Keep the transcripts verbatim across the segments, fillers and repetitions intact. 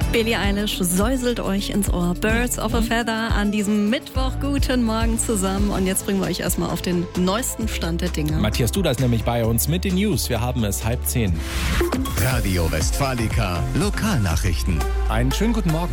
Billie Eilish säuselt euch ins Ohr. Birds of a Feather an diesem Mittwoch. Guten Morgen zusammen. Und jetzt bringen wir euch erstmal auf den neuesten Stand der Dinge. Matthias Duda ist nämlich bei uns mit den News. Wir haben es halb zehn. Radio Westfalica Lokalnachrichten. Einen schönen guten Morgen.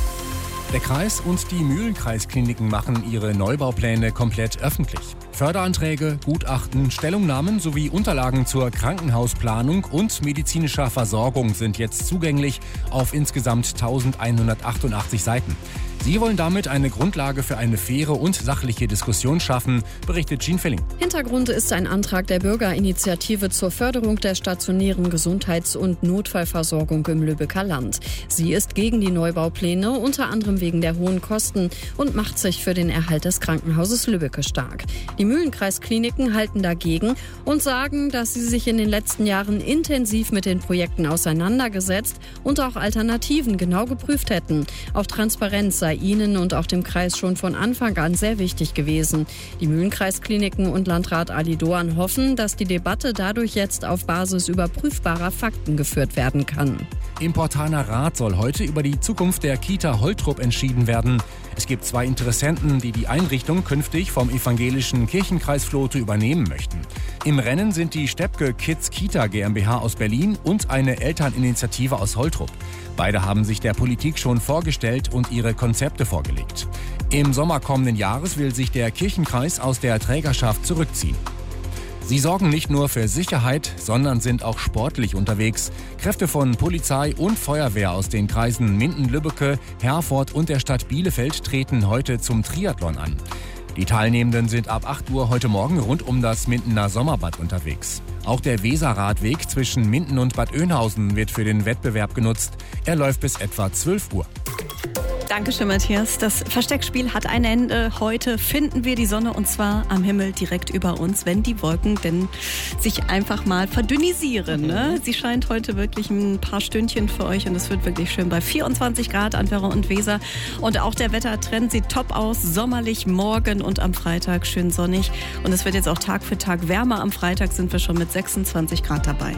Der Kreis und die Mühlenkreiskliniken machen ihre Neubaupläne komplett öffentlich. Förderanträge, Gutachten, Stellungnahmen sowie Unterlagen zur Krankenhausplanung und medizinischer Versorgung sind jetzt zugänglich auf insgesamt eintausendeinhundertachtundachtzig Seiten. Sie wollen damit eine Grundlage für eine faire und sachliche Diskussion schaffen, berichtet Jean Felling. Hintergrund ist ein Antrag der Bürgerinitiative zur Förderung der stationären Gesundheits- und Notfallversorgung im Lübecker Land. Sie ist gegen die Neubaupläne, unter anderem wegen der hohen Kosten, und macht sich für den Erhalt des Krankenhauses Lübbecke stark. Die Mühlenkreiskliniken halten dagegen und sagen, dass sie sich in den letzten Jahren intensiv mit den Projekten auseinandergesetzt und auch Alternativen genau geprüft hätten. Auch Transparenz sei ihnen und auch dem Kreis schon von Anfang an sehr wichtig gewesen. Die Mühlenkreiskliniken und Landrat Ali Doan hoffen, dass die Debatte dadurch jetzt auf Basis überprüfbarer Fakten geführt werden kann. Im Portaner Rat soll heute über die Zukunft der Kita Holtrup entschieden werden. Es gibt zwei Interessenten, die die Einrichtung künftig vom evangelischen Kirchenkreis Vlothe übernehmen möchten. Im Rennen sind die Steppke Kids Kita GmbH aus Berlin und eine Elterninitiative aus Holtrup. Beide haben sich der Politik schon vorgestellt und ihre Konzepte vorgelegt. Im Sommer kommenden Jahres will sich der Kirchenkreis aus der Trägerschaft zurückziehen. Sie sorgen nicht nur für Sicherheit, sondern sind auch sportlich unterwegs. Kräfte von Polizei und Feuerwehr aus den Kreisen Minden, Lübbecke, Herford und der Stadt Bielefeld treten heute zum Triathlon an. Die Teilnehmenden sind ab acht Uhr heute Morgen rund um das Mindener Sommerbad unterwegs. Auch der Weserradweg zwischen Minden und Bad Oeynhausen wird für den Wettbewerb genutzt. Er läuft bis etwa zwölf Uhr. Dankeschön, Matthias. Das Versteckspiel hat ein Ende. Heute finden wir die Sonne, und zwar am Himmel direkt über uns, wenn die Wolken denn sich einfach mal verdünnisieren. Ne? Sie scheint heute wirklich ein paar Stündchen für euch, und es wird wirklich schön bei vierundzwanzig Grad an Werra und Weser. Und auch der Wettertrend sieht top aus. Sommerlich morgen und am Freitag schön sonnig. Und es wird jetzt auch Tag für Tag wärmer. Am Freitag sind wir schon mit sechsundzwanzig Grad dabei.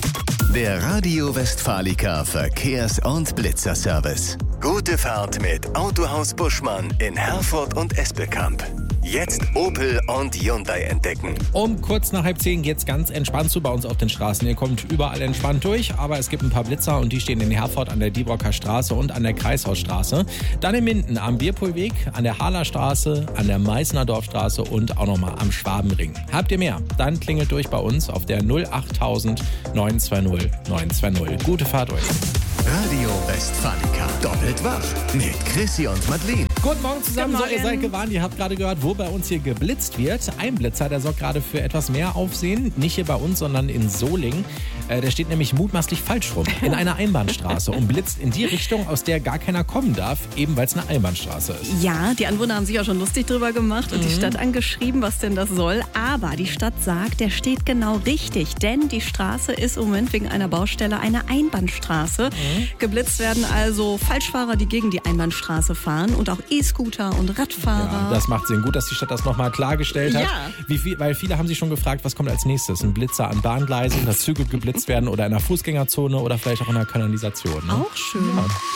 Der Radio Westfalica Verkehrs- und Blitzerservice. Gute Fahrt mit Autohaus Buschmann in Herford und Espelkamp. Jetzt Opel und Hyundai entdecken. Um kurz nach halb zehn geht's ganz entspannt zu bei uns auf den Straßen. Ihr kommt überall entspannt durch, aber es gibt ein paar Blitzer, und die stehen in Herford an der Diebrocker Straße und an der Kreishausstraße. Dann in Minden am Bierpohlweg, an der Harler Straße, an der Meißner Dorfstraße und auch nochmal am Schwabenring. Habt ihr mehr? Dann klingelt durch bei uns auf der null achttausend neunhundertzweißig neunhundertzweißig. Gute Fahrt euch. Radio Westfalica. Doppelt wach mit Chrissy und Madeleine. Guten Morgen zusammen, Guten so, ihr Morgen. seid gewarnt, ihr habt gerade gehört, wo bei uns hier geblitzt wird. Ein Blitzer, der sorgt gerade für etwas mehr Aufsehen, nicht hier bei uns, sondern in Solingen. Äh, der steht nämlich mutmaßlich falsch rum, in einer Einbahnstraße, und blitzt in die Richtung, aus der gar keiner kommen darf, eben weil es eine Einbahnstraße ist. Ja, die Anwohner haben sich auch schon lustig drüber gemacht und mhm. die Stadt angeschrieben, was denn das soll. Aber die Stadt sagt, der steht genau richtig, denn die Straße ist im Moment wegen einer Baustelle eine Einbahnstraße. Mhm. Geblitzt werden also Falschfahrer, die gegen die Einbahnstraße fahren, und auch E-Scooter und Radfahrer. Ja, das macht Sinn. Gut, dass die Stadt das nochmal klargestellt hat. Ja. Wie viel, weil viele haben sich schon gefragt, was kommt als nächstes? Ein Blitzer an Bahngleisen, dass Züge geblitzt werden, oder in einer Fußgängerzone oder vielleicht auch in einer Kanalisation. Ne? Auch schön. Ja.